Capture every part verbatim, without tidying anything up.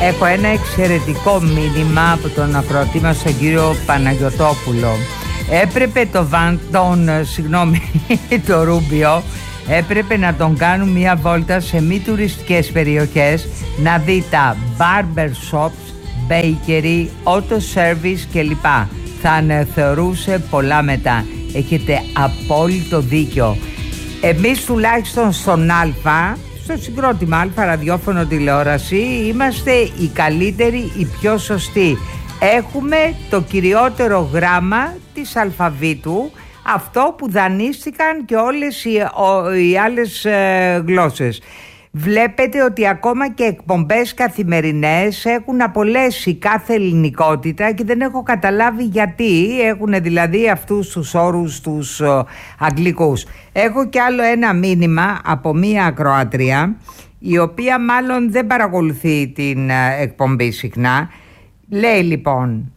Έχω ένα εξαιρετικό μήνυμα από τον ακροατή μας τον κύριο Παναγιωτόπουλο. Έπρεπε το Βαν, τον, συγγνώμη, το Ρούμπιο, έπρεπε να τον κάνουν μια βόλτα σε μη τουριστικές περιοχές, να δει τα barber shops, bakery, auto service κλπ. Θα αναθεωρούσε πολλά μετά. Έχετε απόλυτο δίκιο. Εμείς τουλάχιστον στον Α, στο συγκρότημα Α, ραδιόφωνο, τηλεόραση, είμαστε οι καλύτεροι, οι πιο σωστοί. Έχουμε το κυριότερο γράμμα της αλφαβήτου, αυτό που δανείστηκαν και όλες οι, ο, οι άλλες ε, γλώσσες. Βλέπετε ότι ακόμα και εκπομπές καθημερινές έχουν απολέσει κάθε ελληνικότητα και δεν έχω καταλάβει γιατί έχουν δηλαδή αυτούς τους όρους τους ε, αγγλικούς. Έχω κι άλλο ένα μήνυμα από μία ακροάτρια, η οποία μάλλον δεν παρακολουθεί την ε, εκπομπή συχνά. Λέει λοιπόν,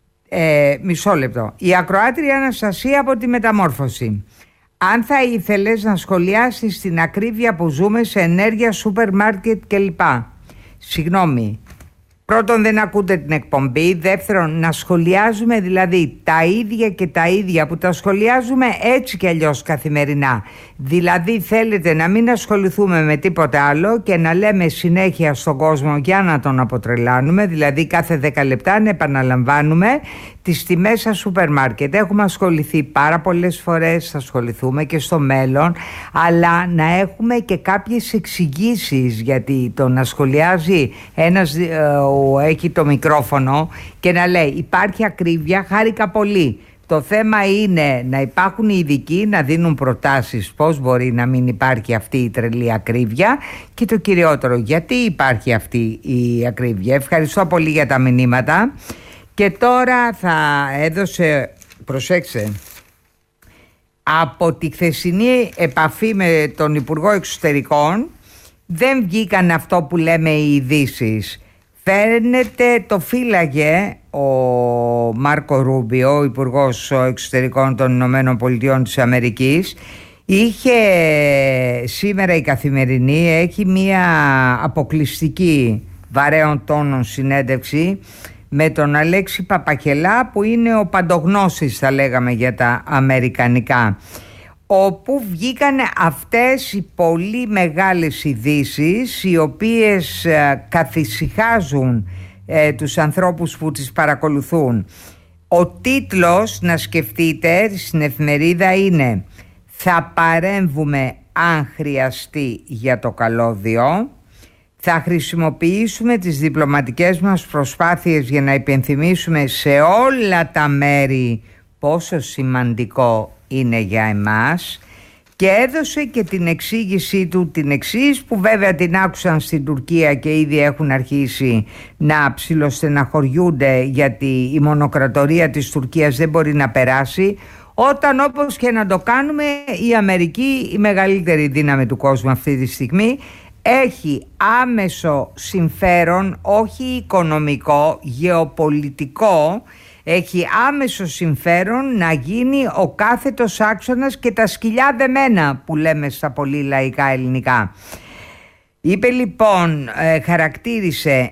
ε, μισό λεπτό, η ακροάτρια Αναστασία από τη Μεταμόρφωση. Αν θα ήθελες να σχολιάσεις την ακρίβεια που ζούμε σε ενέργεια, σούπερ μάρκετ κλπ. Συγγνώμη, πρώτον δεν ακούτε την εκπομπή, δεύτερον να σχολιάζουμε δηλαδή τα ίδια και τα ίδια που τα σχολιάζουμε έτσι κι αλλιώς καθημερινά. Δηλαδή θέλετε να μην ασχοληθούμε με τίποτε άλλο και να λέμε συνέχεια στον κόσμο για να τον αποτρελάνουμε, δηλαδή κάθε δέκα λεπτά να επαναλαμβάνουμε τις τιμές στα σούπερ μάρκετ. Έχουμε ασχοληθεί πάρα πολλές φορές, θα ασχοληθούμε και στο μέλλον, αλλά να έχουμε και κάποιες εξηγήσεις, γιατί το να σχολιάζει ένας ε, έχει το μικρόφωνο και να λέει υπάρχει ακρίβεια, χάρηκα πολύ. Το θέμα είναι να υπάρχουν οι ειδικοί να δίνουν προτάσεις πώς μπορεί να μην υπάρχει αυτή η τρελή ακρίβεια και το κυριότερο γιατί υπάρχει αυτή η ακρίβεια. Ευχαριστώ πολύ για τα μηνύματα. Και τώρα θα έδωσε, προσέξτε, από τη χθεσινή επαφή με τον Υπουργό Εξωτερικών δεν βγήκαν αυτό που λέμε οι ειδήσεις. Φαίνεται το φύλαγε ο Μάρκο Ρούμπιο, ο Υπουργός Εξωτερικών των Ηνωμένων Πολιτειών της Αμερικής. Είχε σήμερα η Καθημερινή, έχει μία αποκλειστική βαρέων τόνων συνέντευξη με τον Αλέξη Παπακελά, που είναι ο παντογνώσης θα λέγαμε για τα αμερικανικά, όπου βγήκαν αυτές οι πολύ μεγάλες ειδήσεις οι οποίες ε, καθησυχάζουν ε, τους ανθρώπους που τις παρακολουθούν. Ο τίτλος, να σκεφτείτε, στην εφημερίδα είναι «Θα παρέμβουμε αν χρειαστεί για το καλώδιο». Θα χρησιμοποιήσουμε τις διπλωματικές μας προσπάθειες για να υπενθυμίσουμε σε όλα τα μέρη πόσο σημαντικό είναι για εμάς, και έδωσε και την εξήγησή του, την εξής που βέβαια την άκουσαν στην Τουρκία και ήδη έχουν αρχίσει να ψιλοστεναχωριούνται, γιατί η μονοκρατορία της Τουρκίας δεν μπορεί να περάσει, όταν όπως και να το κάνουμε η Αμερική, η μεγαλύτερη δύναμη του κόσμου αυτή τη στιγμή, έχει άμεσο συμφέρον, όχι οικονομικό, γεωπολιτικό, έχει άμεσο συμφέρον να γίνει ο κάθετος άξονας και τα σκυλιά δεμένα που λέμε στα πολύ λαϊκά ελληνικά. Είπε λοιπόν, ε, χαρακτήρισε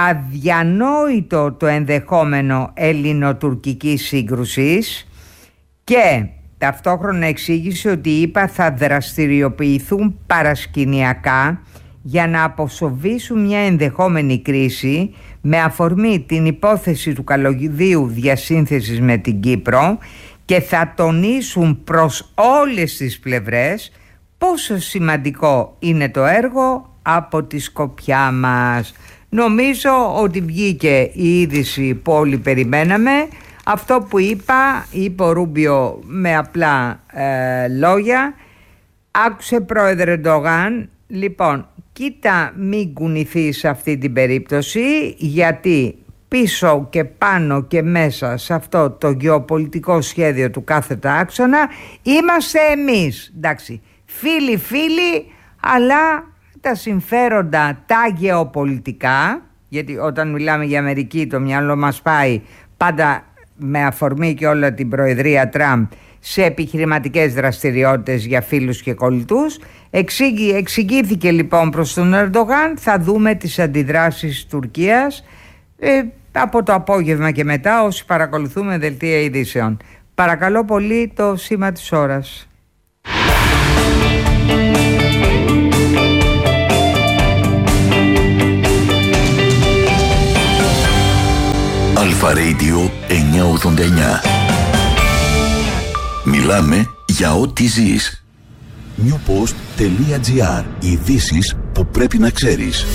αδιανόητο το ενδεχόμενο ελληνοτουρκικής σύγκρουσης και ταυτόχρονα εξήγησε ότι οι ΗΠΑ θα δραστηριοποιηθούν παρασκηνιακά για να αποσοβήσουν μια ενδεχόμενη κρίση με αφορμή την υπόθεση του καλωδίου διασύνθεσης με την Κύπρο, και θα τονίσουν προς όλες τις πλευρές πόσο σημαντικό είναι το έργο από τη σκοπιά μας. Νομίζω ότι βγήκε η είδηση που όλοι περιμέναμε. Αυτό που είπα, είπε ο Ρούμπιο με απλά ε, λόγια. Άκουσε πρόεδρε Ντογάν, λοιπόν, κοίτα μην κουνηθείς σε αυτή την περίπτωση, γιατί πίσω και πάνω και μέσα σε αυτό το γεωπολιτικό σχέδιο του κάθετα άξονα είμαστε εμείς. Εντάξει, φίλοι φίλοι, αλλά τα συμφέροντα τα γεωπολιτικά, γιατί όταν μιλάμε για Αμερική το μυαλό μας πάει πάντα με αφορμή και όλα την προεδρία Τραμπ σε επιχειρηματικές δραστηριότητες για φίλους και κολλητούς. Εξηγη, εξηγήθηκε λοιπόν προς τον Ερντογάν. Θα δούμε τις αντιδράσεις της Τουρκίας ε, από το απόγευμα και μετά, όσοι παρακολουθούμε δελτία ειδήσεων. Παρακαλώ πολύ το σήμα της ώρας. Αλφα Radio εννιακόσια ογδόντα εννιά. Μιλάμε για ό,τι ζεις. newpost.gr. Ειδήσεις που πρέπει να ξέρεις.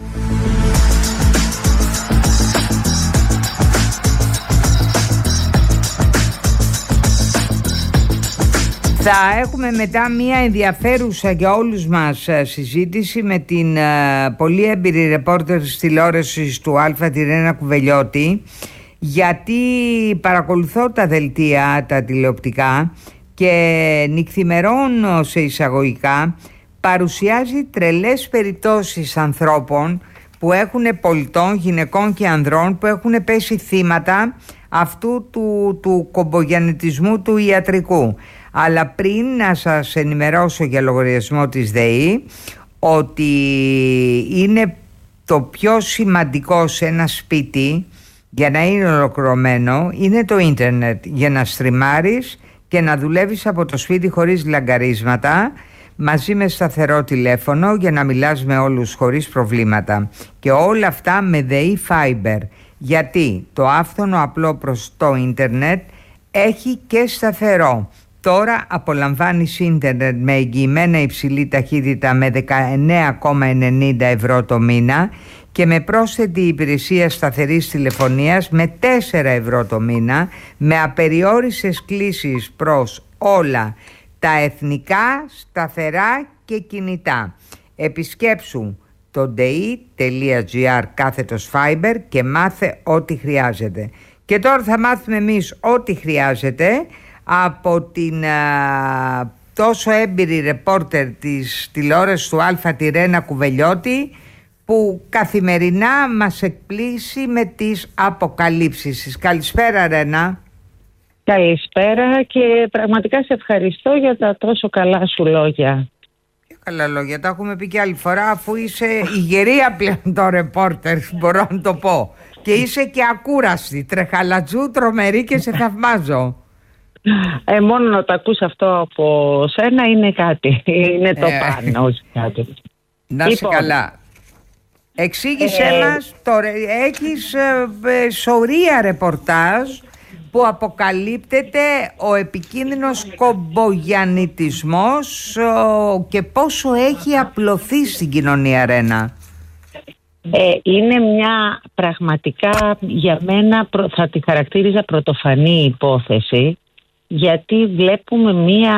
Θα έχουμε μετά μια ενδιαφέρουσα για όλους μας συζήτηση με την uh, πολύ έμπειρη ρεπόρτερ της τηλεόρασης του Αλφα, τη Ρένα Κουβελιώτη, γιατί παρακολουθώ τα δελτία, τα τηλεοπτικά, και νυχθημερών σε εισαγωγικά παρουσιάζει τρελές περιπτώσεις ανθρώπων που έχουν, πολιτών, γυναικών και ανδρών, που έχουν πέσει θύματα αυτού του, του κομπογιαννητισμού του ιατρικού. Αλλά πριν να σας ενημερώσω για λογαριασμό της ΔΕΗ ότι είναι το πιο σημαντικό σε ένα σπίτι για να είναι ολοκληρωμένο είναι το ίντερνετ, για να στριμάρεις και να δουλεύεις από το σπίτι χωρίς λαγκαρίσματα, μαζί με σταθερό τηλέφωνο για να μιλάς με όλους χωρίς προβλήματα, και όλα αυτά με ΔΕΗ Fiber, γιατί το άφθονο απλό προς το ίντερνετ έχει και σταθερό. Τώρα απολαμβάνεις ίντερνετ με εγγυημένα υψηλή ταχύτητα με δεκαεννέα κόμμα ενενήντα ευρώ το μήνα και με πρόσθετη υπηρεσία σταθερής τηλεφωνίας με τέσσερα ευρώ το μήνα, με απεριόριστες κλήσεις προς όλα τα εθνικά, σταθερά και κινητά. Επισκέψου το dei.gr κάθετος Fiber και μάθε ό,τι χρειάζεται. Και τώρα θα μάθουμε εμείς ό,τι χρειάζεται από την α, τόσο έμπειρη ρεπόρτερ της τηλεόρασης του Αλφα, τη Ρένα Κουβελιώτη, που καθημερινά μας εκπλήσει με τις αποκαλύψεις της. Καλησπέρα, Ρένα. Καλησπέρα και πραγματικά σε ευχαριστώ για τα τόσο καλά σου λόγια. Και καλά λόγια, τα έχουμε πει και άλλη φορά, αφού είσαι ηγερία πλέον το ρεπόρτερ, μπορώ να το πω. Και είσαι και ακούραστη, τρεχαλατζού, τρομερή και σε θαυμάζω. Ε, μόνο να το ακούς αυτό από σένα είναι κάτι, είναι το ε, πάνω, όχι κάτι. Να λοιπόν, σε καλά. Εξήγησέ ε, μας, τώρα έχεις ε, σωρία ρεπορτάζ που αποκαλύπτεται ο επικίνδυνος κομπογιαννητισμός ο, και πόσο έχει απλωθεί στην κοινωνία, Ρένα. Ε, είναι μια πραγματικά, για μένα θα τη χαρακτήριζα πρωτοφανή υπόθεση, γιατί βλέπουμε μια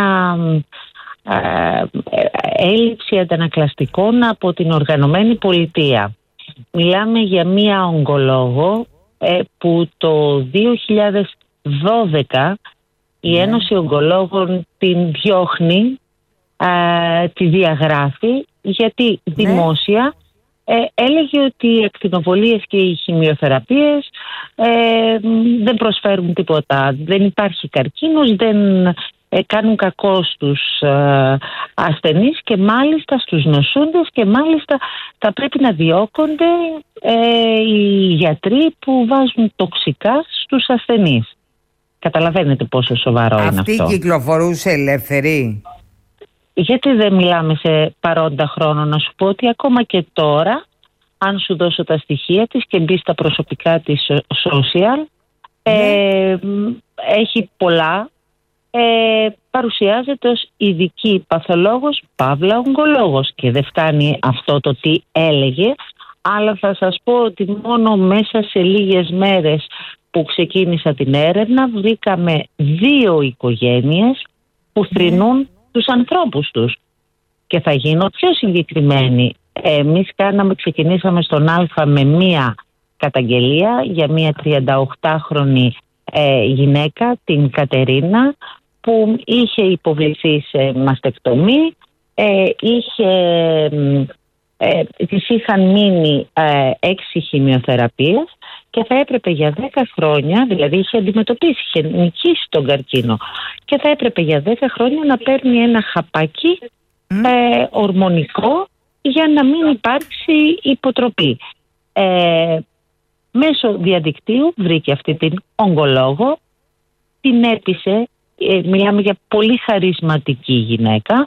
ε, έλλειψη αντανακλαστικών από την οργανωμένη πολιτεία. Μιλάμε για μια ογκολόγο ε, που το δύο χιλιάδες δώδεκα η Ένωση Ογκολόγων την διώχνει, ε, τη διαγράφει, γιατί δημόσια ε, έλεγε ότι οι ακτινοβολίες και οι χημειοθεραπείες ε, δεν προσφέρουν τίποτα, δεν υπάρχει καρκίνος, δεν ε, κάνουν κακό στους ε, ασθενείς και μάλιστα στους νοσούντες, και μάλιστα θα πρέπει να διώκονται ε, οι γιατροί που βάζουν τοξικά στους ασθενείς. Καταλαβαίνετε πόσο σοβαρό Αυτή είναι αυτό. Αυτή κυκλοφορούσε ελεύθερη. Γιατί δεν μιλάμε σε παρόντα χρόνο? Να σου πω ότι ακόμα και τώρα, αν σου δώσω τα στοιχεία της και μπει στα προσωπικά της social, ε, έχει πολλά. Ε, παρουσιάζεται ως ειδική παθολόγος, παύλα ογκολόγος, και δεν φτάνει αυτό το τι έλεγε, αλλά θα σας πω ότι μόνο μέσα σε λίγες μέρες που ξεκίνησα την έρευνα βρήκαμε δύο οικογένειες που θρηνούν τους ανθρώπους τους. Και θα γίνω πιο συγκεκριμένη. Εμείς κάναμε, ξεκινήσαμε στον Αλφα με μία καταγγελία για μία τριανταοκτάχρονη ε, γυναίκα, την Κατερίνα, που είχε υποβληθεί σε μαστεκτομή, ε, είχε ε, της είχαν μείνει ε, έξι χημειοθεραπείες και θα έπρεπε για δέκα χρόνια, δηλαδή είχε αντιμετωπίσει, είχε νικήσει τον καρκίνο και θα έπρεπε για δέκα χρόνια να παίρνει ένα χαπάκι mm. ε, ορμονικό για να μην υπάρξει υποτροπή. Ε, μέσω διαδικτύου βρήκε αυτή την ογκολόγο, την έπεισε, ε, μιλάμε για πολύ χαρισματική γυναίκα,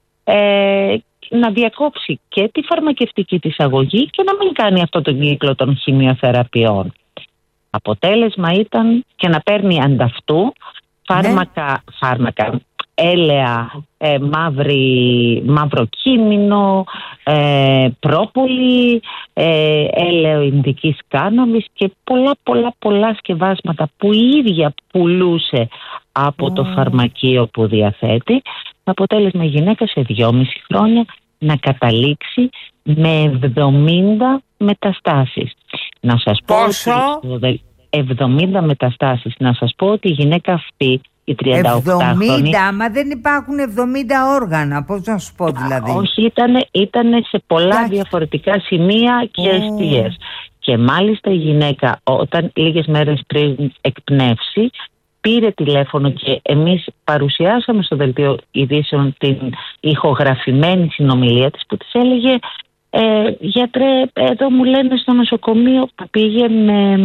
ε, να διακόψει και τη φαρμακευτική της αγωγή και να μην κάνει αυτό τον κύκλο των χημειοθεραπείων. Αποτέλεσμα ήταν και να παίρνει ανταυτού φάρμακα, ναι. φάρμακα έλαια, ε, μαύρη, μαύρο κίμηνο, ε, πρόπολη, ε, έλαιο ινδικής κάναβης και πολλά πολλά πολλά σκευάσματα που η ίδια πουλούσε από mm. το φαρμακείο που διαθέτει. Αποτέλεσμα η γυναίκα σε δυόμιση χρόνια να καταλήξει με εβδομήντα μεταστάσεις. Να σας Πόσο? πω ότι εβδομήντα μεταστάσεις. Να σας πω ότι η γυναίκα αυτή, η τριανταοκτάχρονη... εβδομήντα, μα δεν υπάρχουν εβδομήντα όργανα. Πώς να σου πω δηλαδή? Όχι, ήταν, ήταν σε πολλά Άχι. διαφορετικά σημεία και oh. αιστείες. Και μάλιστα η γυναίκα όταν λίγες μέρες πριν εκπνεύσει πήρε τηλέφωνο και εμείς παρουσιάσαμε στο δελτίο ειδήσεων την ηχογραφημένη συνομιλία της που της έλεγε ε, γιατρέ, εδώ μου λένε στο νοσοκομείο που πήγε με,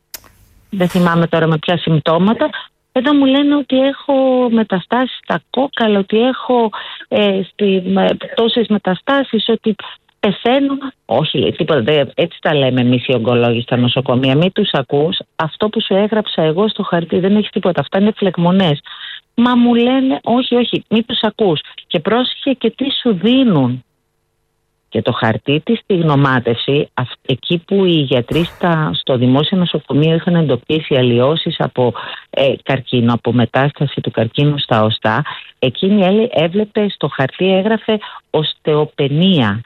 δεν θυμάμαι τώρα με ποια συμπτώματα, εδώ μου λένε ότι έχω μεταστάσεις στα κόκαλα, ότι έχω ε, στη, με, τόσες μεταστάσεις, ότι πεθαίνω. Όχι, λέει, τίποτα. Έτσι τα λέμε εμείς οι ογκολόγοι στα νοσοκομεία. Μην τους ακούς. Αυτό που σου έγραψα εγώ στο χαρτί δεν έχει τίποτα. Αυτά είναι φλεγμονές. Μα μου λένε, όχι, όχι, μην τους ακούς. Και πρόσεχε και τι σου δίνουν. Και το χαρτί της στη γνωμάτευση, εκεί που οι γιατροί στα, στο δημόσιο νοσοκομείο είχαν εντοπίσει αλλοιώσεις από ε, καρκίνο, από μετάσταση του καρκίνου στα οστά, εκείνη έβλεπε στο χαρτί, έγραφε οστεοπενία.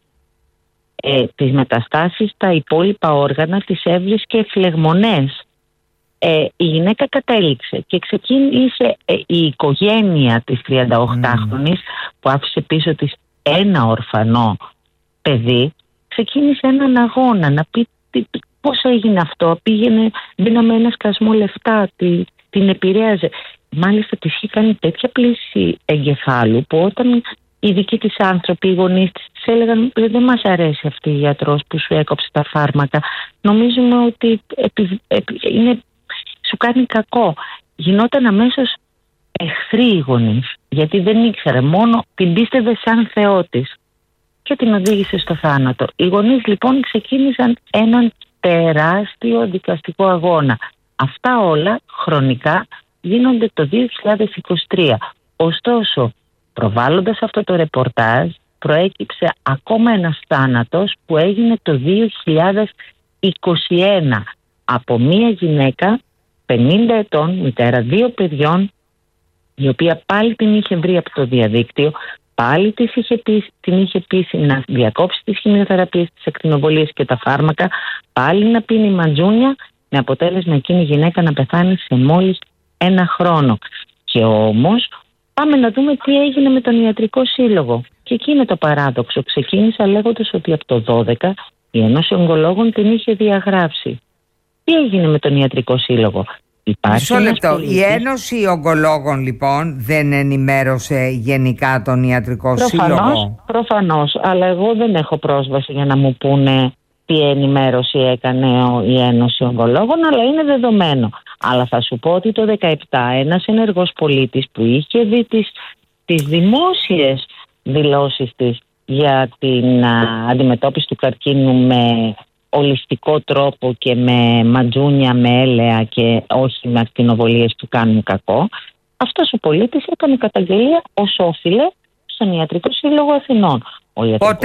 Ε, τις μεταστάσεις στα υπόλοιπα όργανα τις έβρισκε φλεγμονές. Ε, η γυναίκα κατέληξε και ξεκίνησε ε, η οικογένεια της τριανταοκτάχρονης mm. που άφησε πίσω της ένα ορφανό παιδί, ξεκίνησε έναν αγώνα να πει τι, πώς έγινε αυτό. Πήγαινε, δίναμε ένα σκασμό λεφτά, τη, την επηρέαζε. Μάλιστα της είχε κάνει τέτοια πλήση εγκεφάλου που όταν οι δικοί της άνθρωποι, οι γονείς της, της έλεγαν δεν μας αρέσει αυτή η γιατρός που σου έκοψε τα φάρμακα. Νομίζουμε ότι επι, επι, είναι, σου κάνει κακό. Γινόταν αμέσως εχθροί οι γονείς, γιατί δεν ήξερε, μόνο την πίστευε σαν Θεό της και την οδήγησε στο θάνατο. Οι γονείς λοιπόν ξεκίνησαν έναν τεράστιο δικαστικό αγώνα. Αυτά όλα χρονικά γίνονται το δύο χιλιάδες είκοσι τρία. Ωστόσο, προβάλλοντας αυτό το ρεπορτάζ, προέκυψε ακόμα ένας θάνατος που έγινε το δύο χιλιάδες είκοσι ένα από μία γυναίκα πενήντα ετών, μητέρα δύο παιδιών, η οποία πάλι την είχε βρει από το διαδίκτυο, πάλι της είχε πείσει, την είχε πείσει να διακόψει τις χημειοθεραπείες, τις ακτινοβολίες και τα φάρμακα, πάλι να πίνει μαντζούνια, με αποτέλεσμα εκείνη η γυναίκα να πεθάνει σε μόλις ένα χρόνο. Και όμως πάμε να δούμε τι έγινε με τον Ιατρικό Σύλλογο. Και εκεί είναι το παράδοξο. Ξεκίνησα λέγοντας ότι από το δώδεκα η Ένωση Ογκολόγων την είχε διαγράψει. Τι έγινε με τον Ιατρικό Σύλλογο? Μισό λεπτό. Η Ένωση Ογκολόγων λοιπόν δεν ενημέρωσε γενικά τον Ιατρικό προφανώς, Σύλλογο? Προφανώς, αλλά εγώ δεν έχω πρόσβαση για να μου πούνε τι ενημέρωση έκανε η Ένωση Ογκολόγων, αλλά είναι δεδομένο. Αλλά θα σου πω ότι το δεκαεπτά ένας ενεργός πολίτης που είχε δει τις, τις δημόσιες δηλώσεις της για την α, αντιμετώπιση του καρκίνου με ολιστικό τρόπο και με μαντζούνια, με έλαια και όχι με ακτινοβολίες που κάνουν κακό, αυτός ο πολίτης έκανε καταγγελία ως όφιλε στον Ιατρικό Σύλλογο Αθηνών. Ο Πότε?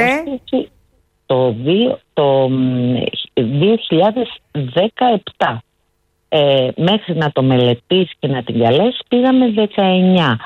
Το, το δύο χιλιάδες δεκαεπτά. Ε, μέχρι να το μελετήσει και να την καλέσει πήγαμε δεκαεννιά.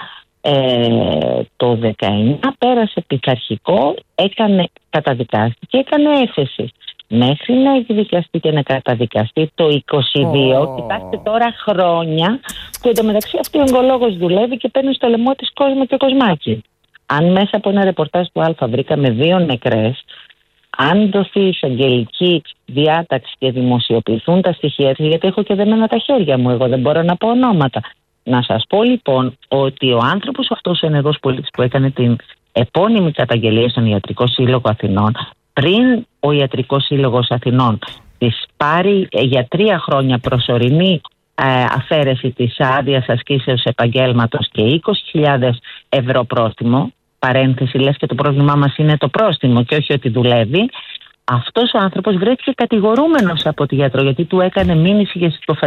Ε, το δεκαεννιά πέρασε πειθαρχικό, έκανε, καταδικάστηκε, έκανε έφεση. Μέχρι να εκδικαστεί και να καταδικαστεί το είκοσι δύο, oh. κοιτάξτε τώρα χρόνια, που εντωμεταξύ αυτή ο ογκολόγος δουλεύει και παίρνει στο λαιμό της κόσμο και κοσμάκι. Αν μέσα από ένα ρεπορτάζ του Α βρήκαμε δύο νεκρές, αν δοθεί εισαγγελική διάταξη και δημοσιοποιηθούν τα στοιχεία, γιατί έχω και δεμένα τα χέρια μου, εγώ δεν μπορώ να πω ονόματα. Να σας πω λοιπόν ότι ο άνθρωπος αυτός ο ενεργός πολίτης που έκανε την επώνυμη καταγγελία στον Ιατρικό Σύλλογο Αθηνών, πριν ο Ιατρικός Σύλλογος Αθηνών της πάρει για τρία χρόνια προσωρινή ε, αφαίρεση της άδειας ασκήσεως επαγγέλματος και είκοσι χιλιάδες ευρώ πρόστιμο, παρένθεση, λες και το πρόβλημά μας είναι το πρόστιμο και όχι ότι δουλεύει, αυτός ο άνθρωπος βρέθηκε κατηγορούμενος από τη γιατρό, γιατί του έκανε μήνυση για συκοφαντία